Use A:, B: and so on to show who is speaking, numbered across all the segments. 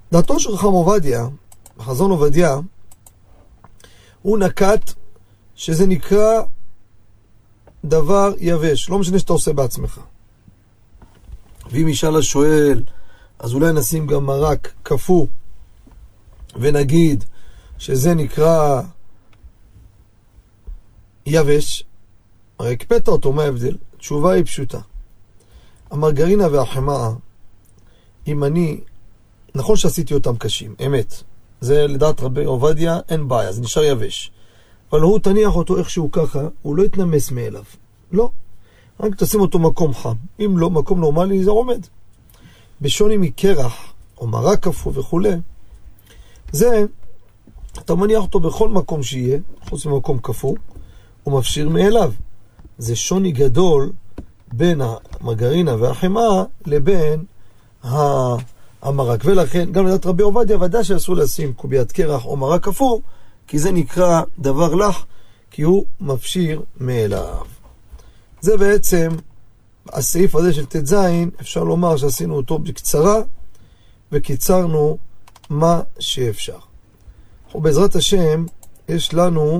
A: דעתו של חכם עובדיה, חזון עובדיה, הוא נקט שזה נקרא דבר יבש, לא משנה שאתה עושה בעצמך. ואם ישאל השואל, אז אולי נשים גם מרק קפוא, ונגיד שזה נקרא יבש, הרי הקפאת אותו, מה ההבדל? התשובה היא פשוטה. המרגרינה והחמאה, אם אני, נכון שעשיתי אותם קשים, אמת. זה לדעת רבי עובדיה, אין בעיה, זה נשאר יבש. אבל הוא תניח אותו איכשהו ככה, הוא לא יתנמס מאליו. לא. רק תשים אותו מקום חם. אם לא, מקום נורמלי, זה עומד. בשוני מקרח, או מרק קפוא וכו', זה, אתה מניח אותו בכל מקום שיהיה, חוץ ממקום קפוא, הוא מפשיר מאליו. זה שוני גדול בין המרגרינה והחמאה לבין המרק. ולכן, גם לדעת רבי עובדיה, ודאי שאסור לשים קוביית קרח או מרק קפוא, כי זה נקרא דבר לח, כי הוא מפשיר מאליו. זה בעצם הסעיף הזה של ט"ז, אפשר לומר שעשינו אותו בקצרה, וקיצרנו מה שאפשר. ובעזרת השם, יש לנו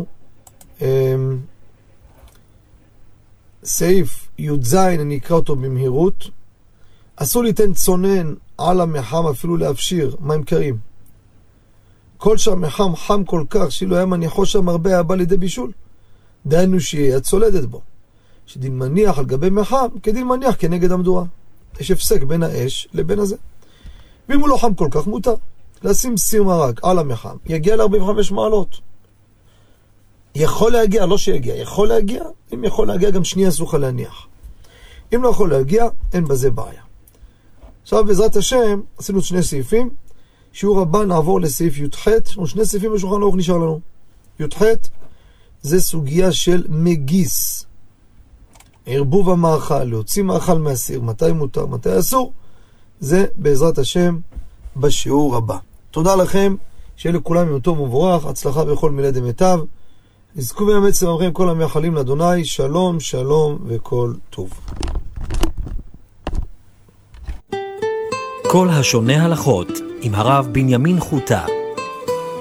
A: סעיף י"ז, אני אקרא אותו במהירות. אסור ליתן צונן על המחם אפילו להפשיר מים קרים. כל שהמחם חם כל כך, שאילו היה מניחו שם הרבה, היה בא לידי בישול. דהיינו שיהיה צולדת בו. שדין מניח על גבי מחם, כדין מניח כנגד המדורה. יש הפסק בין האש לבין הזה. ואם הוא לא חם כל כך, מותר לשים סיר מרק על המחם. יגיע ל-45 מעלות. יכול להגיע, לא שיגיע, יכול להגיע. אם יכול להגיע, גם שנייה אסור לך להניח. אם לא יכול להגיע, אין בזה בעיה. עכשיו בעזרת השם, עשינו שני סעיפים. שיעור הבא נעבור לסעיף י"ח, שני סעיפים בשולחן ערוך נשאר לנו. י"ח זה סוגיה של מגיס. ערבוב המאכל, להוציא מאכל מהסיר, מתי מותר, מתי אסור. זה בעזרת השם בשיעור הבא. תודה לכם, שיהיה לכולם יום טוב ומבורך, הצלחה בכל מילי דמיטב. נזכו ויאמץ למאמרים כל המייחלים לאדוני, שלום, שלום וכל טוב.
B: כל השונה הלכות עם הרב בנימין חוטה.